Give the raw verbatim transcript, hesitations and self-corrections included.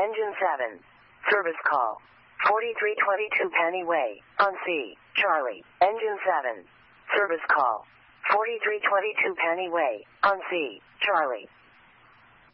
Engine seven. Service call. forty-three twenty-two Penny Way, on C. Charlie. Engine seven. Service call. forty-three twenty-two Penny Way, on C. Charlie.